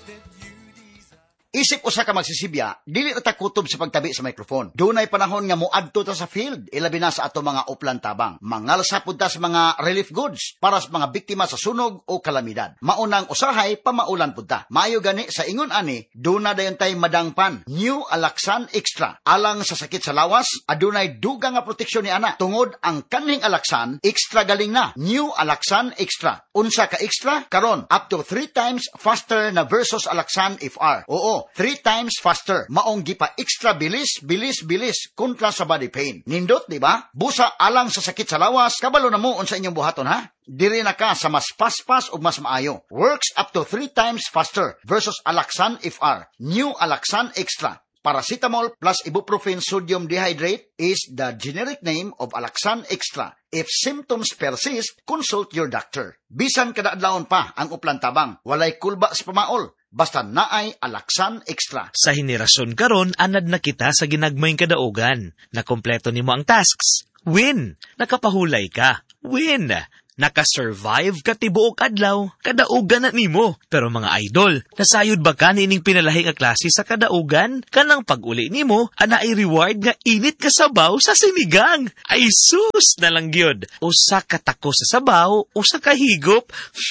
Isip usa ka magsisibya, dili na ta kutob sa pagtabi sa microphone. Dunay panahon nga moadto ta sa field, ilabi na sa ato mga uplan tabang. Mangalsa pud ta sa mga relief goods para sa mga biktima sa sunog o kalamidad. Maunang usahay pamaulan pud ta. Maayo gani sa ingon ani, duna dayon tay madangpan. New Alaxan Extra. Alang sa sakit sa lawas, adunay dugang nga proteksyon ni ana. Tungod ang kaning Alaxan, extra galing na. New Alaxan Extra. Unsa ka extra? Karon up to 3 times faster na versus Alaxan FR. Oo, 3 times faster. Maong gipa extra bilis kontra sa body pain. Nindot, di ba? Busa alang sa sakit sa lawas, kabalo na mo unsa inyong buhaton ha? Diri na ka sa mas paspas o mas maayo. Works up to 3 times faster versus Alaxan FR. New Alaxan Extra. Paracetamol plus ibuprofen sodium dehydrate is the generic name of Alaxan Extra. If symptoms persist, consult your doctor. Bisan kada adlawon pa ang uplan tabang, walay kulba sa pamaol. Basta naay Alaxan Extra. Sa henerasyon karon, anad na kita sa ginagmayng kadaugan. Nakompleto nimo ang tasks. Win! Nakapahulay ka. Win! Nakasurvive ka tibuok adlaw, kadaugan na nimo. Pero mga idol, nasayod ba ka nining pinalahi nga klase sa kadaugan? Kanang pag-uli nimo, ana ay reward nga init ka sabaw sa sinigang. Ay sus na lang gyud. Usa ka tako sa sabaw, usa ka higop.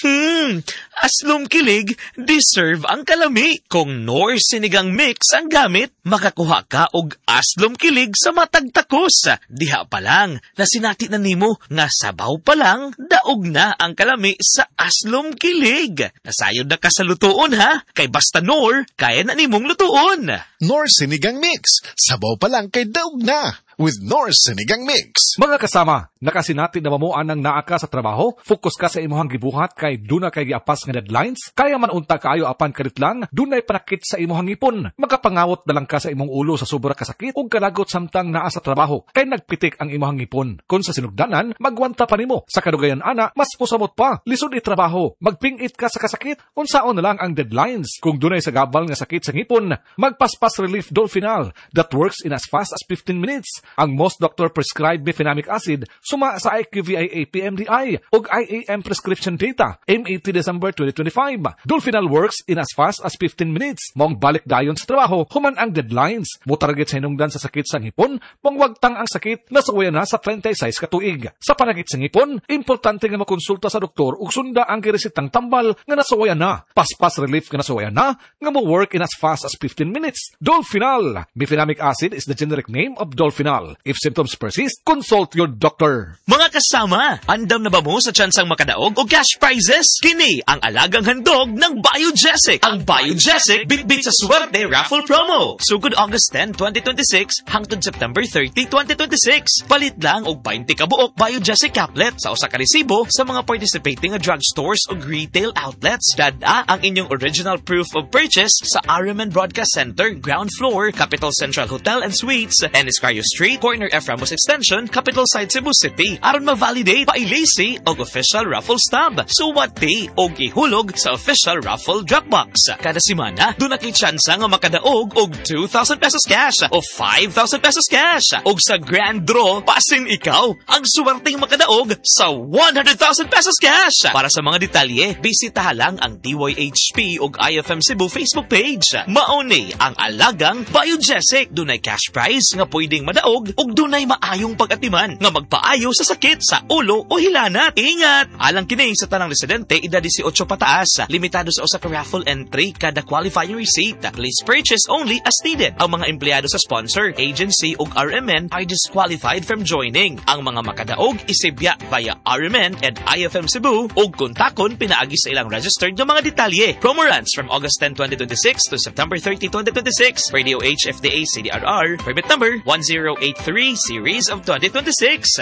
Aslom kilig, deserve ang kalami. Kung Knorr sinigang mix ang gamit, makakuha ka og aslom kilig sa matag takos. Diha pa lang, nasinati na nimo nga sabaw pa lang, daog na ang kalami sa aslom kilig. Nasayod na ka sa lutuon ha, kay basta Knorr, kaya na nimong lutuon. Knorr Sinigang Mix, sabaw pa lang kay daog na. With Knorr Sinigang Mix. Mga kasama, nakasinati na mamuan ang naaka sa trabaho, focus ka sa imuhang gibuhat kay duna kay giapas nga deadlines, kaya man unta kaayo apan kadit lang, dunay panakit sa imuhang ipon. Magapangawot na lang ka sa imong ulo sa sobra kasakit ug kalagot samtang naa sa trabaho, kay nagpitik ang imuhang ipon. Kung sa sinugdanan, magwanta pa nimo. Sa kadugayan ana, mas pusamot pa, lisod itrabaho, magpingit ka sa kasakit, unsaon na lang ang deadlines. Kung dunay sa gabal nga sakit sa ngipon, magpaspas relief Dolphinal that works in as fast as 15 minutes. Ang most doctor prescribed mefenamic acid suma sa IQVIA PMDI ug IAM prescription data M80 December 2025. Dolphinal works in as fast as 15 minutes. Mong balik dayon sa trabaho human ang deadlines. Mutarget sa hinungdan sa sakit sa ngipon, mong wagtang ang sakit nasuwayan na sa 36 ka tuig. Sa panakit sa ngipon, importante nga makonsulta sa doktor ug sunda ang giresitang tambal nga nasuwayan na. Paspas relief nga nasuwayan na nga mo work in as fast as 15 minutes. Dolphinal. Mefenamic acid is the generic name of Dolphinal. If symptoms persist, consult your doctor. Mga kasama, andam na ba mo sa tsansang makadaog o cash prizes? Kini ang alagang handog ng Biogesic. Ang Biogesic bitbit sa swerte raffle promo. Sugod August 10, 2026 hangtod September 30, 2026. Palit lang og 20 ka buok Biogesic caplet sa usa ka resibo sa mga participating drugstores o retail outlets. Dada ang inyong original proof of purchase sa RMN Broadcast Center, ground floor, Capital Central Hotel and Suites, and Escario Street, corner F. Ramos Extension, Capital Side, Cebu City. Aron ma-validate, pailisi og official raffle stub. Suwati og ihulog sa official raffle dropbox. Kada semana, doon na kay tsansa nga makadaog og 2,000 pesos cash o 5,000 pesos cash. Og sa grand draw, pasin ikaw ang suwerteng makadaog sa 100,000 pesos cash. Para sa mga detalye, bisita lang ang DYHP og IFM Cebu Facebook page. Mauni ang alagang Biogesic. Doon ay cash prize nga pwedeng madaog ug dunay maayong pag-atiman nga magpaayo sa sakit sa ulo o hilanat. Ingat! Alang kini sa tanang residente edad 18 pataas. Limitado sa usa ka raffle entry kada qualifying receipt. Please purchase only as needed. Ang mga empleyado sa sponsor, agency ug RMN are disqualified from joining. Ang mga makadaog isibya via RMN and IFM Cebu ug kontakon pinaagi sa ilang registered nga mga detalye. Promo runs from August 10, 2026 to September 30, 2026. Radio H FDA CDRR permit number 1083 series of 2026.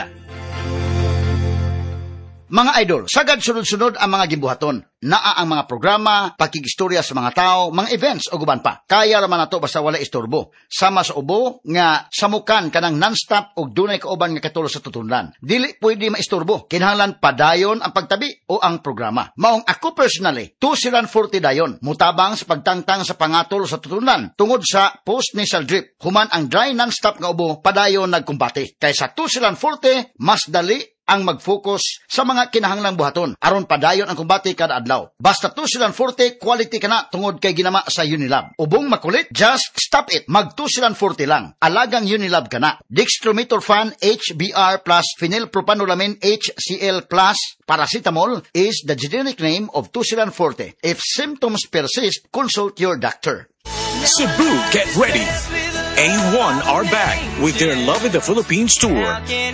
Mga idol, sagad sunod-sunod ang mga gimbuhaton. Naa ang mga programa, pagkigistorya sa mga tao, mga events o guban pa. Kaya raman nato basta wala istorbo. Sama sa ubo nga samukan kanang non-stop og dunay kauban nga katulo sa tutunlan. Dili pwede maistorbo. Kinahanglan padayon ang pagtabi o ang programa. Maong ako personally, 240 dayon. Mutabang sa pagtangtang sa pangatol sa tutunlan tungod sa post-nasal drip. Human ang dry non-stop nga ubo, padayon nagkumbate. Kaysa 240, mas dali ang mag-focus sa mga kinahanglang buhaton aron padayon ang kumbati kada adlaw. Basta 240 quality kana tungod kay ginama sa Unilab. Ubong makulit, just stop it. Mag 240 lang. Alagang Unilab kana. Dextromethorphan HBr plus phenylpropanolamin HCl plus paracetamol is the generic name of 240. If symptoms persist, consult your doctor. Cebu, get ready. A1 are back with their Love in the Philippines tour.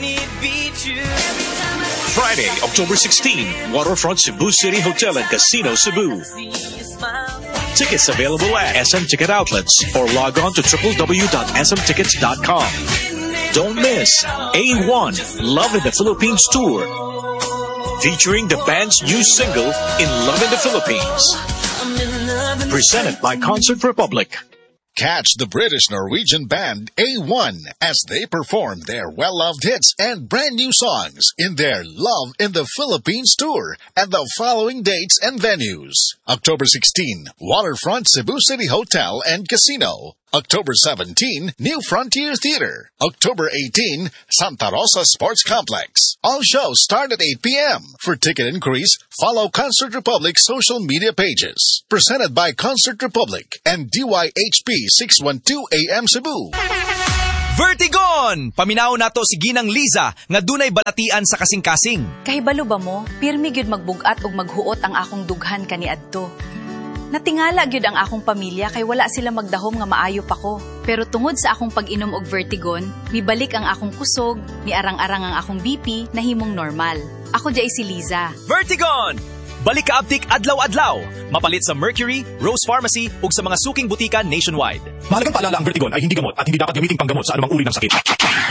Friday, October 16, Waterfront Cebu City Hotel and Casino, Cebu. Tickets available at SM Ticket Outlets or log on to www.smtickets.com. Don't miss A1 Love in the Philippines tour, featuring the band's new single, In Love in the Philippines. Presented by Concert Republic. Catch the British-Norwegian band A1 as they perform their well-loved hits and brand new songs in their Love in the Philippines tour and the following dates and venues. October 16, Waterfront Cebu City Hotel and Casino. October 17, New Frontier Theater. October 18, Santa Rosa Sports Complex. All shows start at 8 p.m. For ticket inquiries, follow Concert Republic's social media pages. Presented by Concert Republic and DYHP 612 AM Cebu. Vertigon! Paminaw nato si Ginang Liza nga dunay balatian sa kasing-kasing. Kahibalo ba mo, pirmi gyud magbugat og maghuot ang akong dughan kaniadto. Natingala gyud ang akong pamilya kay wala sila magdahom nga maayo pa ko. Pero tungod sa akong pag-inom og Vertigon, mibalik ang akong kusog, miarang-arang ang akong BP na himong normal. Ako jay si Liza. Vertigon! Balik ka aptik adlaw-adlaw. Mapalit sa Mercury, Rose Pharmacy ug sa mga suking butika nationwide. Mahalagang paalala, ang Vertigon ay hindi gamot at hindi dapat gamiting panggamot sa anumang uri ng sakit.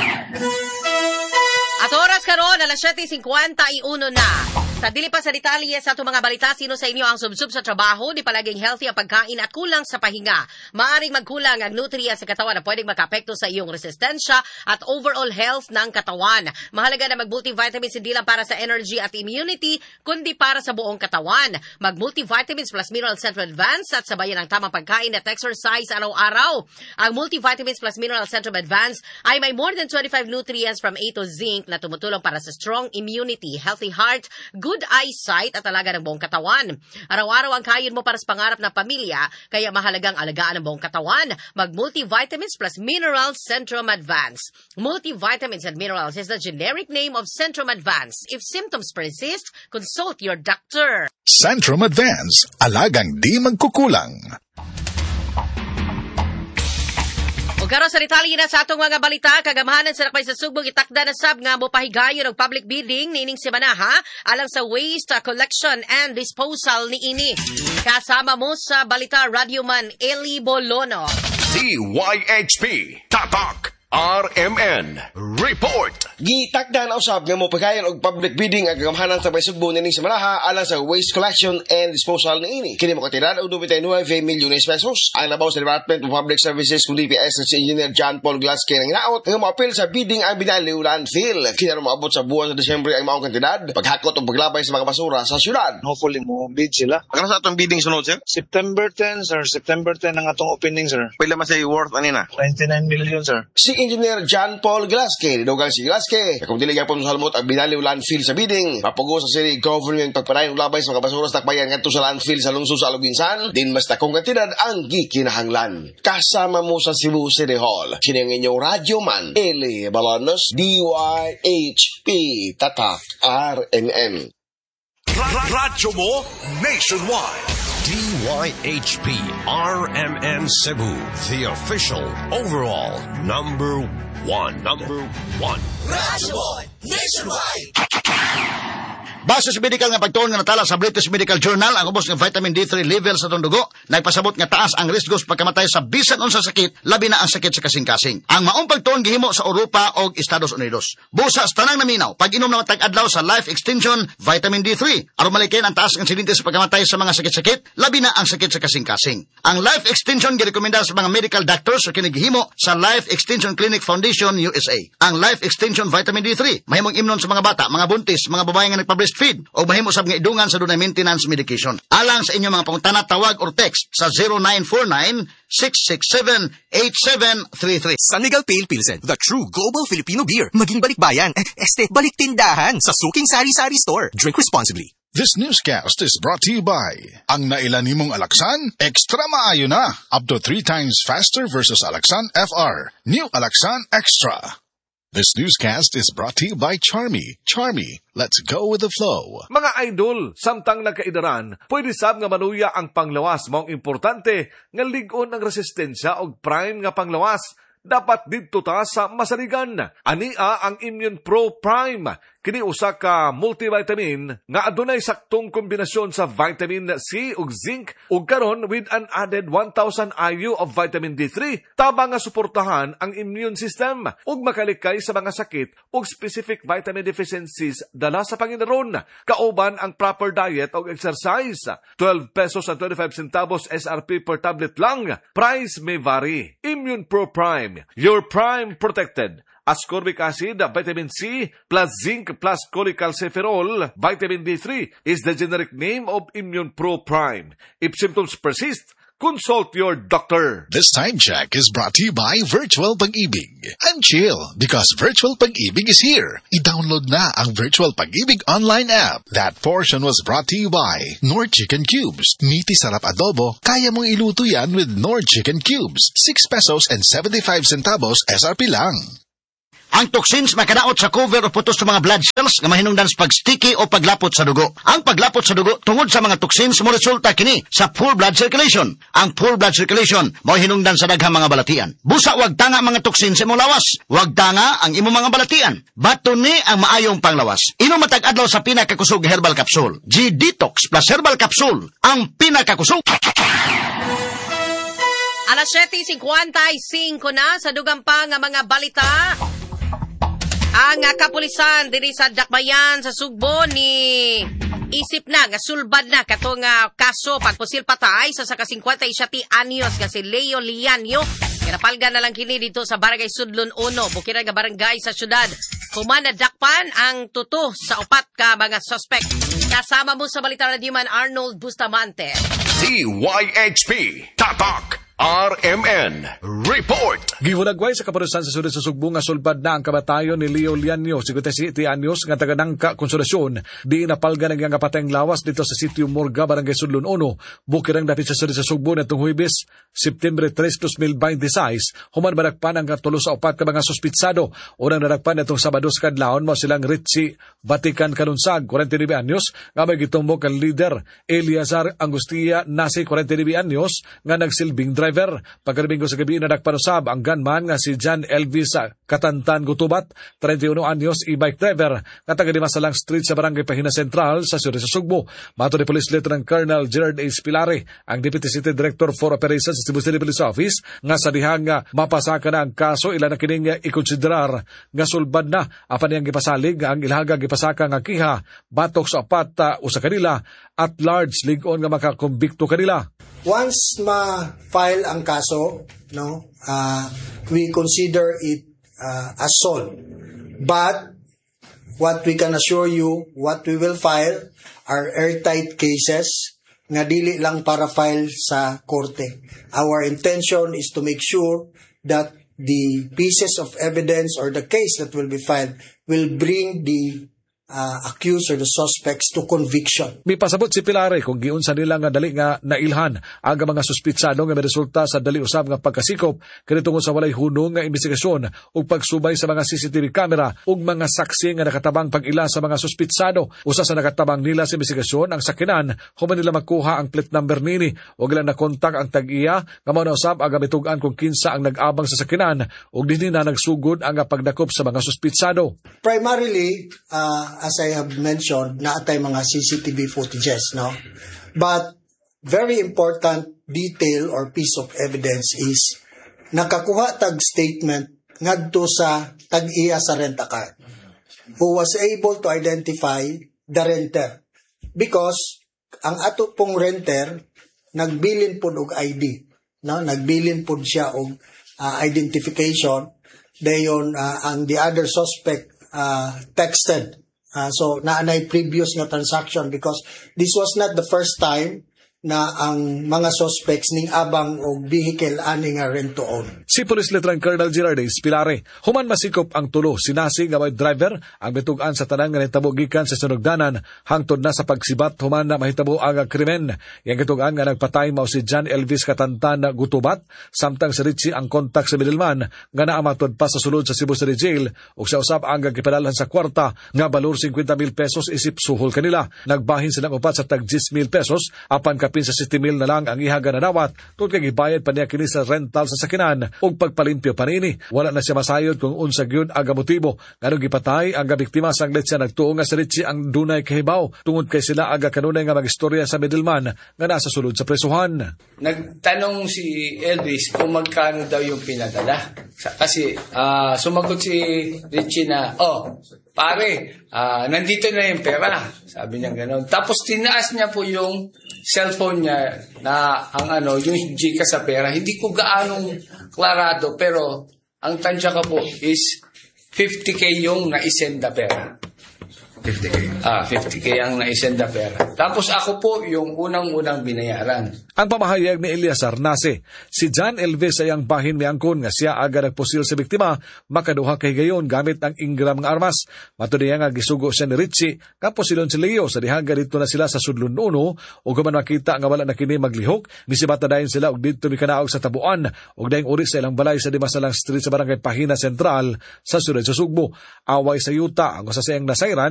At oras karon, alas 7:51 na. Sa dili pa sa detalye sa itong mga balita, sino sa inyo ang subsub sa trabaho, di palaging healthy ang pagkain at kulang sa pahinga. Maaring magkulang ang nutrients sa katawan na pwedeng makapekto sa iyong resistensya at overall health ng katawan. Mahalaga na mag-multivitamins hindi lang para sa energy at immunity, kundi para sa buong katawan. Mag-multivitamins plus Mineral Centrum Advance at sabayan ang tamang pagkain at exercise araw-araw. Ang multivitamins plus Mineral Centrum Advance ay may more than 25 nutrients from A to zinc na tumutulong para sa strong immunity, healthy heart, good eyesight at alaga ng buong katawan. Araw-araw ang kain mo para sa pangarap ng pamilya, kaya mahalagang alagaan ng buong katawan. Mag-multivitamins plus Minerals Centrum Advance. Multivitamins and Minerals is the generic name of Centrum Advance. If symptoms persist, consult your doctor. Centrum Advance, alagang di magkukulang. Karon sa detalye na sa atong mga balita, kagamahanan sa nakpay sa sugbong itakda na sab nga mopahigayon og public bidding niining semana alang sa waste collection and disposal niini. Kasama mo sa balita Radyoman Eli Bolono. DYHP Tatak RMN Report. Gitakda na usab nga mopigayon og public bidding ang kagamahanan sa pagsugbo nining semana alang sa waste collection and disposal niini. Kini makatiran og 99 milyones pesos. Ang labaw sa Department of Public Services kung DPS na si Engineer John Paul Glasky ng naot nga moapil sa bidding ang Binaliw Landfill. Kini maabot sa buwan sa Disyembre ang maong kantidad paghakot og paglabay sa mga basura sa syudad. Hopefully mo bid sila. Ano sa atong bidding sunod, sir? September 10, sir. September 10 ang atong opening, sir. Pila man say worth anina? 29 million, sir. Si Engineer John Paul Glasky, dinugang si Glasky, kung dili gyapon sa halmot ang Binaliw Landfill sa bidding, papugo sa city government pagpadayon og labay sa mga basura sa takbayan ngadto sa landfill sa lungsod sa Aluginsan, din mas takong kantidad ang gikinahanglan. Kasama mo sa Cebu City Hall, kini ang inyong radyoman, Eli Balanos, DYHP Tatak RMN. Radyo mo nationwide. DYHP RMN Cebu, the official overall number one. Radyo nationwide. Base sa medical nga pagtuon nga natala sa British Medical Journal, ang ubos nga vitamin D3 level sa itong dugo, nagpasabot nga taas ang risko sa pagkamatay sa bisan unsa sakit, labi na ang sakit sa kasing-kasing. Ang maong pagtuon gihimo sa Europa o Estados Unidos. Busa sa tanang naminaw, pag-inom na matag-adlaw sa Life Extension Vitamin D3, aron malikin ang taas ng insidente sa pagkamatay sa mga sakit-sakit, labi na ang sakit sa kasing-kasing. Ang Life Extension girekomenda sa mga medical doctors o kinigihimo sa Life Extension Clinic Foundation USA. Ang Life Extension Vitamin D3, mahimong imnon sa mga bata, mga buntis, mga babae nga nagpa-breastfeed, o mahimo sab nga idungan sa dunay maintenance medication. Alang sa inyong mga pangutana, tawag or text sa 0917-667-8733. San Miguel Pale Pilsen, the true global Filipino beer. Maging balikbayan, balik tindahan sa Suking Sari-Sari Store. Drink responsibly. This newscast is brought to you by ang nailanimong Alaksan, extra maayo na. Up to 3 times faster versus Alaksan FR. New Alaksan Extra. This newscast is brought to you by Charmy. Charmy, let's go with the flow. Mga idol, samtang nagkaidaran, pwede sab nga manuya ang panglawas. Maong importante nga ligon ang resistensya o prime nga panglawas. Dapat dito ta sa masaligan. Ania ang Immune Pro Prime. Kini usa ka multivitamin nga adunay saktong kombinasyon sa vitamin C ug zinc ug karon with an added 1,000 IU of vitamin D3 tabang nga suportahan ang immune system ug makalikay sa mga sakit ug specific vitamin deficiencies dala sa panginaron. Kauban ang proper diet ug exercise. 12 pesos and 25 centavos SRP per tablet lang. Price may vary. Immune Pro Prime. Your prime protected. Ascorbic acid, vitamin C, plus zinc, plus cholecalciferol, vitamin D3 is the generic name of Immune Pro Prime. If symptoms persist, consult your doctor. This time check is brought to you by Virtual Pag-ibig. And chill, because Virtual Pag-ibig is here. I-download na ang Virtual Pag-ibig online app. That portion was brought to you by Nord Chicken Cubes. Meaty sarap adobo, kaya mong iluto yan with Nord Chicken Cubes. 6 pesos and 75 centavos SRP lang. Ang toxins makadaot sa cover o putos sa mga blood cells nga mahinungdan sa pagsticky o paglapot sa dugo. Ang paglapot sa dugo tungod sa mga toxins mo resulta kini sa poor blood circulation. Ang poor blood circulation mao hinungdan sa daghang mga balatian. Busa wag tanga mga toxins sa imong lawas. Wag tanga ang imong mga balatian. Baton ni ang maayong panglawas. Inom matag adlaw sa pinakakusog herbal capsule. G-Detox plus herbal capsule ang pinakakusog. Alas 7:55 na sa dugang pa nga mga balita. Ang kapulisan diri sa Dakbayan sa Sugbo ni isip na nga sulbad na katong kaso pagpusil patay sa 57 anyos nga si Leo Lianio. Kinapalgan na lang kini dito sa Barangay Sudlon 1, bukiran nga barangay sa syudad. Human na dakpan ang tuto sa upat ka mga suspect. Kasama mo sa Balita Radio Man Arnold Bustamante. DYHP Tatak RMN Report. Gihunagway sa kapulisan sa Sudad sa Sugbo nga sulbad na ang kamatayon ni Leo Lianio, 57 anyos nga taga Nangka, Konsolasyon. Di napalgan ang kapatayng lawas dito sa Sitio Morga, Barangay Sudlon 1. Bukirang dapit sa Sudad sa Sugbo na itong Huwebes, September 3, 2026. Human madagpan ang katulo sa upat ka mga suspitsado. Unang nadagpan itong Sabado sa kadlawon mo silang Ritchie Vatican Kanunsag, 49 anyos, nga may gitumbok ang leader Eliazar Angustia Nasi, 49 anyos, nga nagsilbing driver. Pagkaribinggo sa gabi nadagpan usab ang gunman nga si John Elvis Katantan Gutubat, 31 anyos, e-bike driver, nga taga Dimasalang Street sa Barangay Pahina Central sa Sudad sa Sugbo. Mato ni Police Lieutenant Colonel Gerard H. Pilare, ang Deputy City Director for Operations sa Cebu City Police Office, nga sa dihang mapasaka na ang kaso ilan na kining ikonsiderar nga sulbad na apan niyang gipasalig ang ilhaga gipasaka nga kiha batok sa apat usa kanila at large ligon nga makakonbikto kanila. Once ma-file ang kaso, we consider it as solved. But what we can assure you, what we will file are airtight cases nga dili lang para file sa korte. Our intention is to make sure that the pieces of evidence or the case that will be filed will bring the accused or the suspects to conviction. May pasabot si Pilare kung giunsa nila nga dali nga nailhan ang mga suspitsado nga may resulta sa dali usab nga pagkasikop kani tungod sa walay hunong nga investigasyon ug pagsubay sa mga CCTV camera ug mga saksi nga nakatabang pag-ila sa mga suspitsado. Usa sa nakatabang nila sa investigasyon ang sakinan human nila makuha ang plate number nini ug ilang nakontak ang tag-iya nga mao na usab aga mitugan kung kinsa ang nag-abang sa sakinan ug dinhi na nagsugod ang pagdakop sa mga suspitsado. Primarily, as I have mentioned, naatay mga CCTV footages, no? But very important detail or piece of evidence is nakakuha tag statement ngadto sa tag-iya sa rent-a-car who was able to identify the renter because ang ato pong renter nagbilin pud og ID, no? Nagbilin pud siya og identification dayon ang the other suspect texted. So naanay previous nga transaction because this was not the first time na ang mga suspects ning abang og vehicle ani nga rent to own. Si Police Lieutenant Colonel Gerardes Pilare, human masikop ang tulo, sinasi nga may driver ang bitugan sa tanang nga nahitabo gikan sa sunugdanan hangtod na sa pagsibat human na mahitabo ang krimen. Yang gitugan nga nagpatay mao si John Elvis Katantan na gutubat, samtang si Richie ang kontak sa middleman nga naamatod pa sa sulod sa Cebu City Jail ug sa usab ang gipadalhan sa kwarta nga balor 50,000 pesos isip suhol kanila. Nagbahin silang upat sa tag 10,000 pesos apan kapin sa 60,000 na lang ang ihaga na dawat tungod kay gibayad pa niya kini sa rental sa sakinan ug pagpalimpyo panini. Wala na siya masayod kung unsa gyud aga motibo ngano gipatay ang biktima sanglit siya nagtuo nga si Richie ang dunay kahibaw tungod kay sila aga kanunay nga magistorya sa middleman nga nasa sulod sa presuhan. Nagtanong si Elvis kung magkano daw yung pinadala. Kasi sumagot si Richie na, pare, nandito na yung pera. Sabi niya gano'n. Tapos tinaas niya po yung cellphone niya na yung Gcash sa pera. Hindi ko gaanong klarado pero ang tansya ko po is 50K yung naisenda pera. 50K? 50K ang naisenda pera. Tapos ako po yung unang-unang binayaran. Ang pamahayag ni Eliasar Nase, si John Elvis ay ang bahin miangkon nga siya aga nagpusil sa biktima, makaduha kay gayon gamit ang Ingram nga armas. Matod niya nga gisugo siya ni Richie, kapos silon si Leo sa dihaga dito na sila sa Sudlon 1, o guman makita nga wala na kini maglihok, misibata dayon sila og dito mikanaog sa Tabuan, og daing uri sa ilang balay sa Dimasalang Street sa Barangay Pahina Central sa Sured sa Sugbo. Away sa yuta ang usasayang nasayran